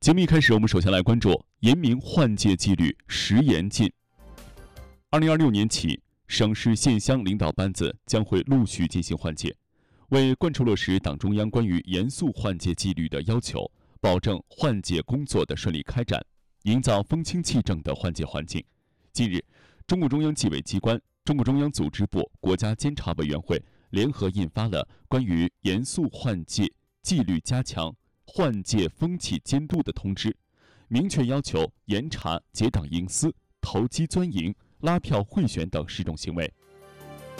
节目一开始，我们首先来关注严明换届纪律10严禁。2026年起，省市县乡领导班子将会陆续进行换届。为贯彻落实党中央关于严肃换届纪律的要求，保证换届工作的顺利开展，营造风清气正的换届环境，近日，中共中央纪委机关、中共中央组织部、国家监察委员会联合印发了关于严肃换届纪律加强换届风气监督的通知，明确要求严查结党营私、投机钻营、拉票贿选等10种行为，